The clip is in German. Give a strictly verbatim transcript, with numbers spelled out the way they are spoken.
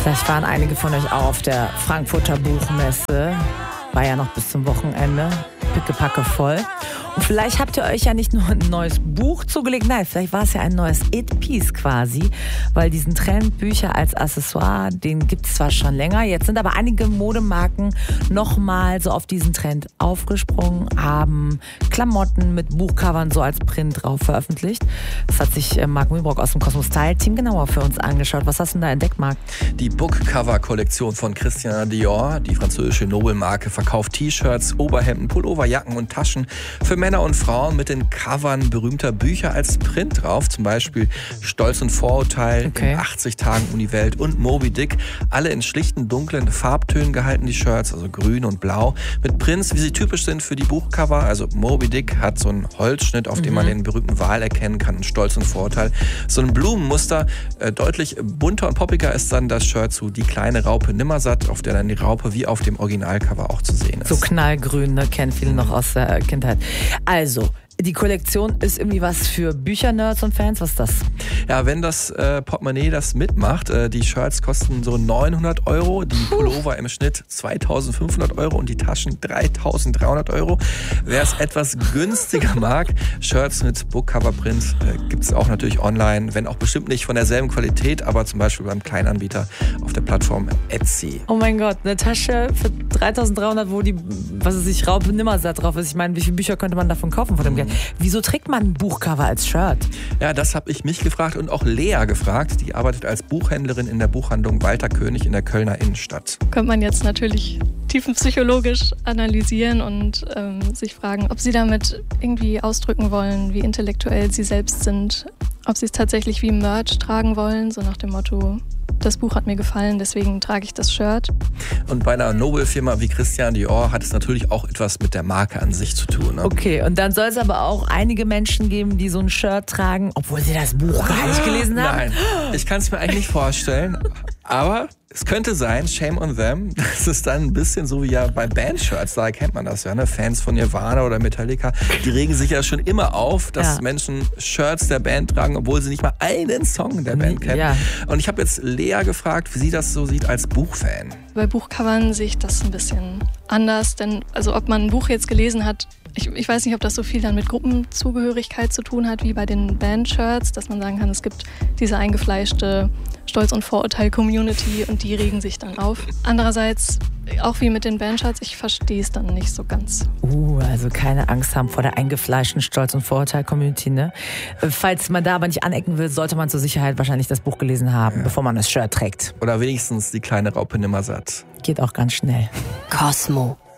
Vielleicht waren einige von euch auch auf der Frankfurter Buchmesse. War ja noch bis zum Wochenende. Pickepacke voll. Und vielleicht habt ihr euch ja nicht nur ein neues Buch zugelegt, nein, vielleicht war es ja ein neues It-Piece quasi, weil diesen Trend Bücher als Accessoire, den gibt es zwar schon länger, jetzt sind aber einige Modemarken nochmal so auf diesen Trend aufgesprungen, haben Klamotten mit Buchcovern so als Print drauf veröffentlicht. Das hat sich Marc Mühlbrock aus dem Cosmo Style Team genauer für uns angeschaut. Was hast du denn da entdeckt, Marc? Die Bookcover-Kollektion von Christian Dior, die französische Nobelmarke, verkauft T-Shirts, Oberhemden, Pullover, Jacken und Taschen für Männer und Frauen mit den Covern berühmter Bücher als Print drauf. Zum Beispiel Stolz und Vorurteil, okay. in achtzig Tagen um die Welt und Moby Dick. Alle in schlichten, dunklen Farbtönen gehalten, die Shirts, also grün und blau. Mit Prints, wie sie typisch sind für die Buchcover. Also Moby Dick hat so einen Holzschnitt, auf dem mhm. man den berühmten Wal erkennen kann. Und Stolz und Vorurteil. So ein Blumenmuster. Äh, deutlich bunter und poppiger ist dann das Shirt zu Die kleine Raupe Nimmersatt, auf der dann die Raupe wie auf dem Originalcover auch zu sehen ist. So knallgrün, ne? Kennen viele noch aus der Kindheit. Also, die Kollektion ist irgendwie was für Büchernerds und Fans. Was ist das? Ja, wenn das äh, Portemonnaie das mitmacht, äh, die Shirts kosten so neunhundert Euro, die Pullover im Schnitt zweitausendfünfhundert Euro und die Taschen dreitausenddreihundert Euro. Wer es etwas günstiger mag, Shirts mit Bookcover-Print äh, gibt es auch natürlich online, wenn auch bestimmt nicht von derselben Qualität, aber zum Beispiel beim Kleinanbieter auf der Plattform Etsy. Oh mein Gott, eine Tasche für dreitausenddreihundert, wo die, was weiß ich, Raupe Nimmersatt drauf ist. Ich meine, wie viele Bücher könnte man davon kaufen von dem Geld? Wieso trägt man ein Buchcover als Shirt? Ja, das habe ich mich gefragt und auch Lea gefragt. Die arbeitet als Buchhändlerin in der Buchhandlung Walter König in der Kölner Innenstadt. Könnte man jetzt natürlich tiefenpsychologisch analysieren und ähm, sich fragen, ob sie damit irgendwie ausdrücken wollen, wie intellektuell sie selbst sind. Ob sie es tatsächlich wie Merch tragen wollen, so nach dem Motto, das Buch hat mir gefallen, deswegen trage ich das Shirt. Und bei einer Nobelfirma wie Christian Dior hat es natürlich auch etwas mit der Marke an sich zu tun. Ne? Okay, und dann soll es aber auch einige Menschen geben, die so ein Shirt tragen, obwohl sie das Buch gar nicht gelesen haben? Nein, ich kann es mir eigentlich nicht vorstellen. Aber es könnte sein, shame on them, das ist dann ein bisschen so wie ja bei Bandshirts, da kennt man das ja, ne? Fans von Nirvana oder Metallica, die regen sich ja schon immer auf, dass ja. Menschen Shirts der Band tragen, obwohl sie nicht mal einen Song der Band kennen. Ja. Und ich habe jetzt Lea gefragt, wie sie das so sieht als Buchfan. Bei Buchcovern sehe ich das ein bisschen anders, denn also ob man ein Buch jetzt gelesen hat, ich, ich weiß nicht, ob das so viel dann mit Gruppenzugehörigkeit zu tun hat wie bei den Bandshirts, dass man sagen kann, es gibt diese eingefleischte Stolz- und Vorurteil-Community und die regen sich dann auf. Andererseits, auch wie mit den Bandshirts, ich verstehe es dann nicht so ganz. Uh, also keine Angst haben vor der eingefleischten Stolz- und Vorurteil-Community, ne? Falls man da aber nicht anecken will, sollte man zur Sicherheit wahrscheinlich das Buch gelesen haben, ja. bevor man das Shirt trägt. Oder wenigstens Die kleine Raupe Nimmersatt. Geht auch ganz schnell. Cosmo.